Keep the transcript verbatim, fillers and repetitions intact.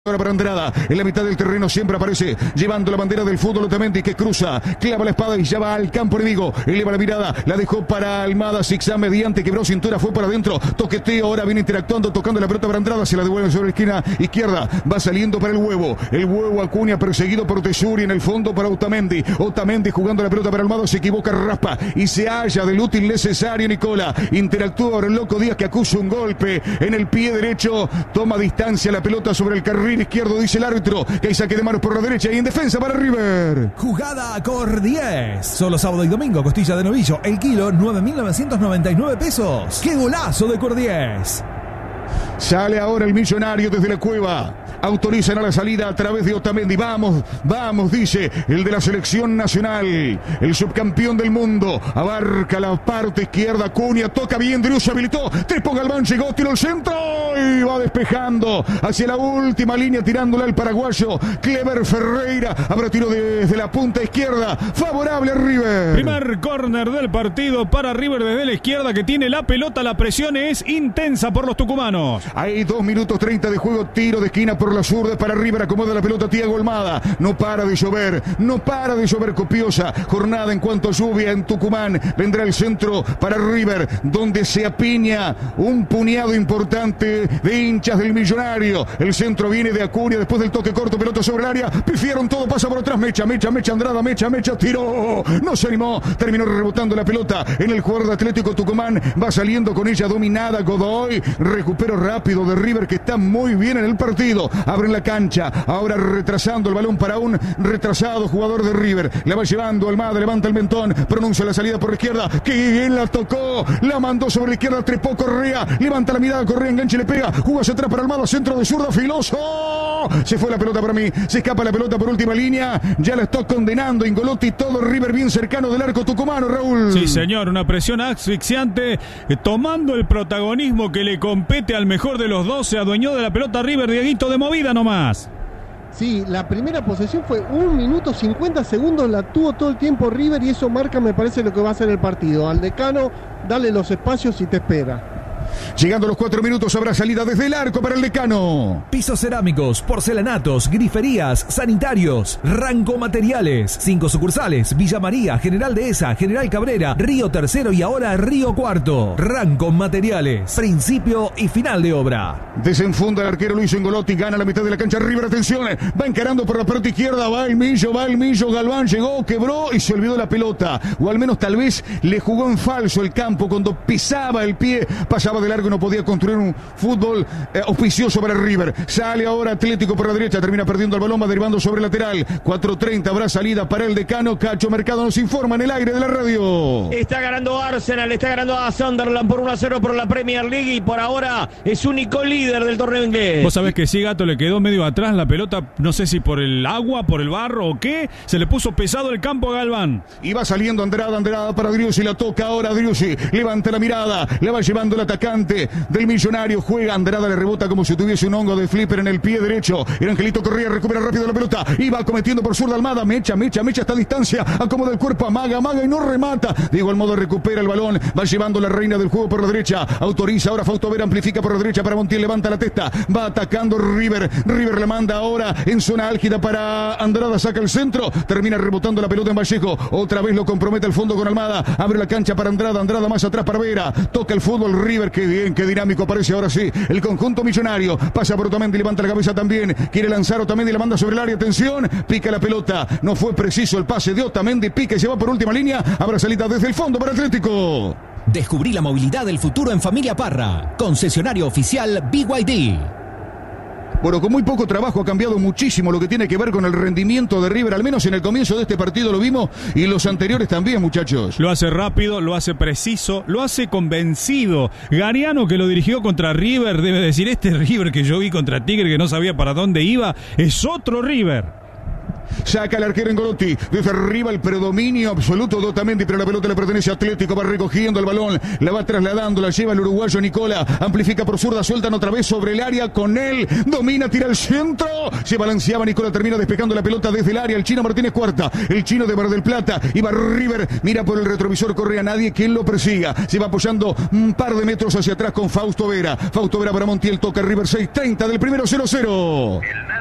Ahora para Andrada, en la mitad del terreno siempre aparece, llevando la bandera del fútbol Otamendi, que cruza, clava la espada y ya va al campo enemigo, eleva la mirada, la dejó para Almada, zigzag mediante, quebró cintura, fue para adentro, toqueteo, ahora viene interactuando, tocando la pelota para Andrada, se la devuelve sobre la esquina izquierda, va saliendo para el huevo, el huevo Acuña perseguido por Tesuri, en el fondo para Otamendi, Otamendi jugando la pelota para Almada, se equivoca, raspa y se halla del útil necesario Nicola, interactúa ahora el loco Díaz que acusa un golpe en el pie derecho, toma distancia la pelota sobre el carril izquierdo, dice el árbitro, que hay saque de manos por la derecha y en defensa para River. Jugada Cor diez. Solo sábado y domingo, costilla de novillo, el kilo, nueve mil novecientos noventa y nueve pesos. ¡Qué golazo de Cor diez! Sale ahora el millonario desde la cueva. Autorizan a la salida a través de Otamendi. Vamos, vamos, dice el de la selección nacional. El subcampeón del mundo. Abarca la parte izquierda. Acuña toca bien. Driussi habilitó. Trepo Galván llegó. Tiró el centro. Y va despejando hacia la última línea. Tirándola al paraguayo. Clever Ferreira. Habrá tiro desde la punta izquierda. Favorable a River. Primer córner del partido para River desde la izquierda, que tiene la pelota. La presión es intensa por los tucumanos. Hay dos minutos treinta de juego. Tiro de esquina por la zurda para River, acomoda la pelota Thiago Almada, no para de llover, no para de llover, copiosa jornada en cuanto a lluvia en Tucumán, vendrá el centro para River, donde se apiña un puñado importante de hinchas del millonario, el centro viene de Acuña, después del toque corto, pelota sobre el área, pifiaron todo, pasa por atrás, Mecha, Mecha, Mecha, Andrada, Mecha, Mecha, tiró, no se animó, terminó rebotando la pelota en el jugador de Atlético Tucumán, va saliendo con ella dominada Godoy, recupero rápido de River que está muy bien en el partido, abre la cancha, ahora retrasando el balón para un retrasado jugador de River, la va llevando Almada, levanta el mentón, pronuncia la salida por la izquierda, que bien la tocó, la mandó sobre la izquierda, trepó Correa, levanta la mirada, Correa enganche, le pega, jugó hacia atrás para Almada, centro de zurda, filoso, se fue la pelota para mí, se escapa la pelota por última línea, ya la está condenando Ingolotti, todo River bien cercano del arco tucumano, Raúl. Sí señor, una presión asfixiante, eh, tomando el protagonismo que le compete al mejor de los dos, se adueñó de la pelota River, Dieguito, de movida nomás. Sí, la primera posesión fue un minuto cincuenta segundos, la tuvo todo el tiempo River y eso marca, me parece, lo que va a ser el partido. Al decano, dale los espacios y te espera. Llegando a los cuatro minutos habrá salida desde el arco para el decano. Pisos cerámicos, porcelanatos, griferías, sanitarios, Ranco Materiales. Cinco sucursales, Villa María, General Dehesa, General Cabrera, Río Tercero y ahora Río Cuarto. Ranco Materiales, principio y final de obra. Desenfunda el arquero Luis Ingolotti, gana la mitad de la cancha River, atención, va encarando por la pelota izquierda, va el Millo, va el Millo, Galván llegó, quebró y se olvidó la pelota. O al menos tal vez le jugó en falso el campo cuando pisaba el pie, pasaba de largo y no podía construir un fútbol eh, auspicioso para River. Sale ahora Atlético por la derecha, termina perdiendo el balón, va derivando sobre el lateral. cuatro treinta habrá salida para el decano. Cacho Mercado nos informa en el aire de la radio. Está ganando Arsenal, está ganando a Sunderland por uno a cero por la Premier League y por ahora es único líder del torneo inglés. Vos sabés que sí, Gato, le quedó medio atrás la pelota, no sé si por el agua, por el barro o qué, se le puso pesado el campo a Galván. Y va saliendo Andrada, Andrada para Driussi, la toca ahora Driussi, levanta la mirada, la va llevando el atacante del millonario, juega Andrada, le rebota como si tuviese un hongo de flipper en el pie derecho, el Angelito Correa recupera rápido la pelota y va cometiendo por zurda Almada, mecha, mecha, mecha esta distancia, acomoda el cuerpo, amaga, amaga y no remata, de igual modo recupera el balón, va llevando la reina del juego por la derecha, autoriza ahora Fausto Vera, amplifica por la derecha para Montiel, levanta la testa, va atacando River, River la manda ahora en zona álgida para Andrada, saca el centro, termina rebotando la pelota en Vallejo, otra vez lo compromete al fondo con Almada, abre la cancha para Andrada, Andrada más atrás para Vera, toca el fútbol River, que bien, qué dinámico aparece ahora sí, el conjunto millonario, pasa por Otamendi, levanta la cabeza también, quiere lanzar Otamendi, la manda sobre el área, atención, pica la pelota, no fue preciso el pase de Otamendi, pica y se va por última línea, habrá salida desde el fondo para Atlético. Descubrí la movilidad del futuro en Familia Parra, concesionario oficial B Y D. Bueno, con muy poco trabajo ha cambiado muchísimo lo que tiene que ver con el rendimiento de River, al menos en el comienzo de este partido lo vimos y los anteriores también, muchachos. Lo hace rápido, lo hace preciso, lo hace convencido. Gariano, que lo dirigió contra River, debe decir, este River que yo vi contra Tigre, que no sabía para dónde iba, es otro River. Saca el arquero Engolotti. Desde arriba el predominio absoluto de Otamendi, pero la pelota le pertenece a Atlético. Va recogiendo el balón, la va trasladando, la lleva el uruguayo Nicola. Amplifica por zurda, sueltan otra vez sobre el área con él. Domina, tira el centro. Se balanceaba Nicola, termina despejando la pelota desde el área. El chino Martínez Cuarta, el chino de Mar del Plata. Iba River, mira por el retrovisor, corre a nadie que lo persiga. Se va apoyando un par de metros hacia atrás con Fausto Vera. Fausto Vera para Montiel, toca River seis treinta del primero cero cero.